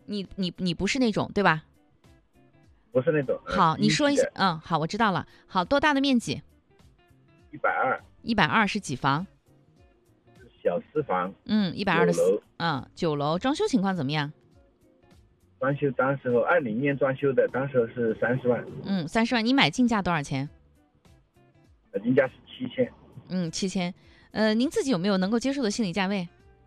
你不是那种对吧？ 不是那种。 好，你说一下。 1 好，我知道了。好，多大的面积 120。 120是几房？ 小4房。 120的 9楼。 9楼，装修情况怎么样？ 装修当时候20年装修的，当时候是30万。 30万。你买进价多少钱？ 进价是7000。 7000。您自己有没有能够接受的心理价位？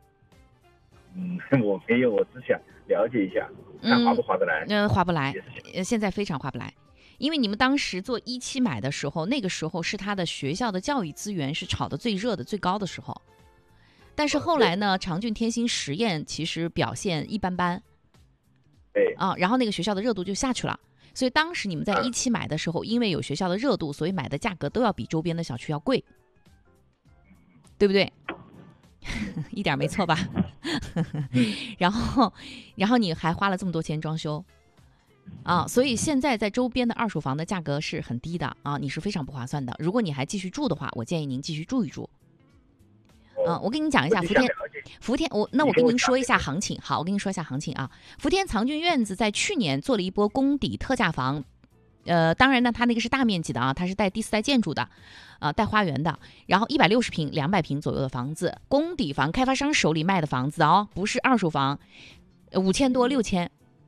我没有，我只想了解一下，看划不划得来。 划不来，现在非常划不来。因为你们当时做17买的时候，那个时候是他的学校的教育资源是炒得最热的最高的时候，但是后来呢，长郡天心实验其实表现一般般，然后那个学校的热度就下去了，所以当时你们在17买的时候，因为有学校的热度，所以买的价格都要比周边的小区要贵，对不对？一点没错吧？然后你还花了这么多钱装修所以现在在周边的二手房的价格是很低的你是非常不划算的。如果你还继续住的话，我建议您继续住一住。我跟你讲一下福田，我跟您说一下行情。好，我跟您说一下行情啊。福田藏郡院子在去年做了一波公底特价房，当然呢，它那个是大面积的它是带第4代建筑的，带花园的，然后160平、200平左右的房子，公底房，开发商手里卖的房子不是二手房，5000多6000。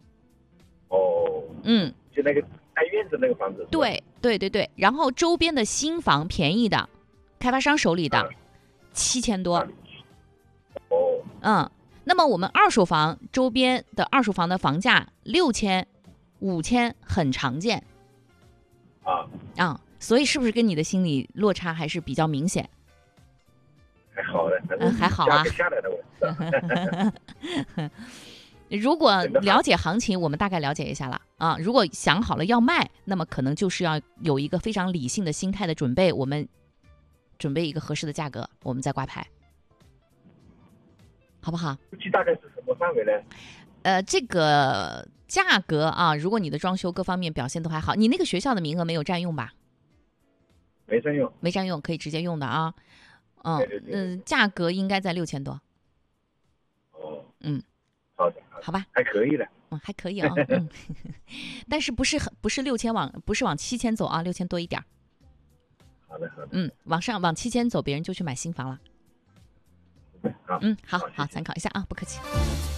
就那个带院子那个房子。 对，然后周边的新房便宜的，开发商手里的7000多。那么我们二手房周边的二手房的房价6000、5000很常见。所以是不是跟你的心理落差还是比较明显？ 还好的， 还好啊。 下来的我如果了解行情，我们大概了解一下了如果想好了要卖，那么可能就是要有一个非常理性的心态的准备，我们准备一个合适的价格，我们再挂牌，好不好？ 估计大概是什么范围呢？ 这个价格如果你的装修各方面表现都还好，你那个学校的名额没有占用吧？ 没占用， 可以直接用的对价格应该在6000多。 好的， 好吧， 还可以的。 还可以但是不是6000不是往7000走6000多一点。 好的。 往7000走，别人就去买新房了。好，参考一下不客气。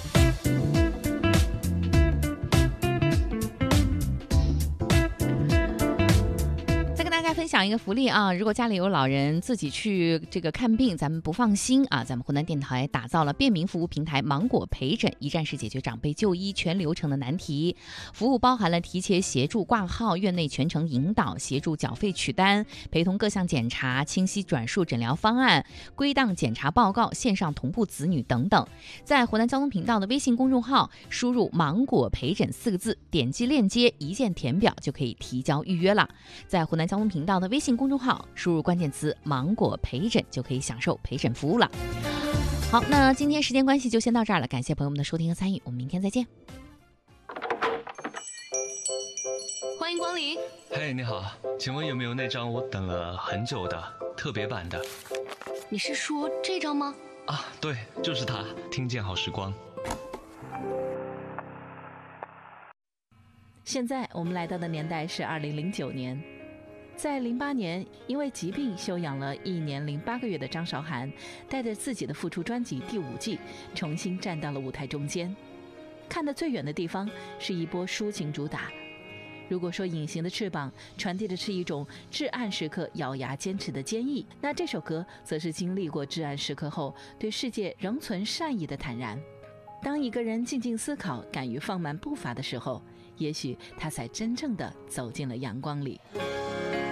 大家分享一个福利如果家里有老人自己去这个看病，咱们不放心咱们湖南电台打造了便民服务平台芒果陪诊，一站式解决长辈就医全流程的难题。服务包含了提前协助挂号、院内全程引导、协助缴费取单、陪同各项检查、清晰转述诊疗方案、归档检查报告、线上同步子女等等。在湖南交通频道的微信公众号输入芒果陪诊4个字，点击链接一键填表就可以提交预约了。在湖南交通频道的微信公众号输入关键词芒果陪诊就可以享受陪诊服务了。好，那今天时间关系就先到这儿了，感谢朋友们的收听和参与，我们明天再见。 欢迎光临。 嘿，你好，请问有没有那张我等了很久的特别版的？ 你是说这张吗？ 对，就是它，听见好时光。 现在我们来到的年代是2009年，在08年因为疾病休养了1年08个月的张韶涵，带着自己的复出专辑第5季，重新站到了舞台中间。看得最远的地方是一波抒情主打。如果说隐形的翅膀传递的是一种至暗时刻咬牙坚持的坚毅，那这首歌则是经历过至暗时刻后，对世界仍存善意的坦然。当一个人静静思考，敢于放慢步伐的时候，也许他才真正的走进了阳光里。